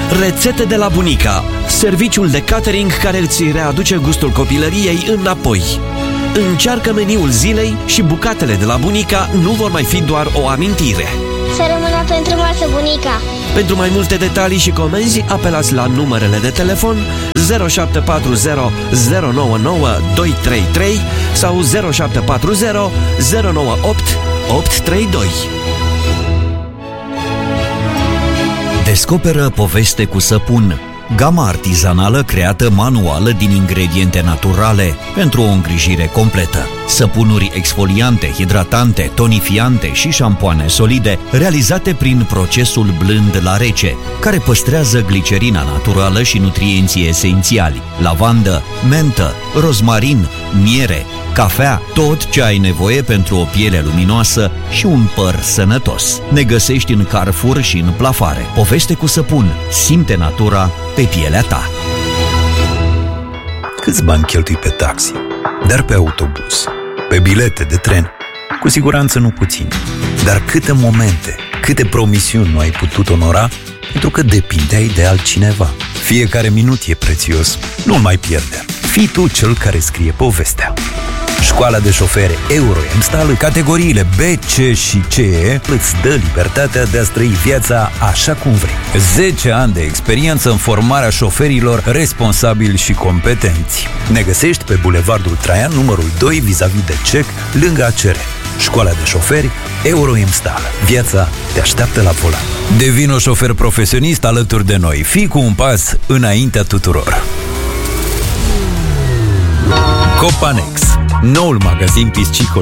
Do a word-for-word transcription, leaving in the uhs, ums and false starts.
Rețete de la bunica, serviciul de catering care îți readuce gustul copilăriei înapoi. Încearcă meniul zilei și bucatele de la bunica nu vor mai fi doar o amintire. Să rămână pentru masă, bunica! Pentru mai multe detalii și comenzi, apelați la numerele de telefon zero șapte patru zero zero nouă nouă doi trei trei sau zero șapte patru zero zero nouă opt opt trei doi. Descoperă poveste cu săpun, gama artizanală creată manuală din ingrediente naturale pentru o îngrijire completă. Săpunuri exfoliante, hidratante, tonifiante și șampoane solide realizate prin procesul blând la rece, care păstrează glicerina naturală și nutrienții esențiali, lavandă, mentă, rozmarin, miere, cafea, tot ce ai nevoie pentru o piele luminoasă și un păr sănătos. Ne găsești în Carrefour și în Plafare. Poveste cu săpun. Simte natura pe pielea ta. Câți bani cheltui pe taxi? Dar pe autobuz, pe bilete de tren? Cu siguranță nu puțin. Dar câte momente, câte promisiuni nu ai putut onora pentru că depindeai de altcineva? Fiecare minut e prețios. Nu-l mai pierde. Fii tu cel care scrie povestea. Școala de șoferi Euro-Emstal, categoriile B, C și C E, îți dă libertatea de a-ți trăi viața așa cum vrei. zece ani de experiență în formarea șoferilor responsabili și competenți. Ne găsești pe Bulevardul Traian, numărul doi, vis-a-vis de C E C, lângă A C R. Școala de șoferi Euro-Emstal. Viața te așteaptă la volan. Devino șofer profesionist alături de noi. Fii cu un pas înaintea tuturor. Copanex, noul magazin piscicol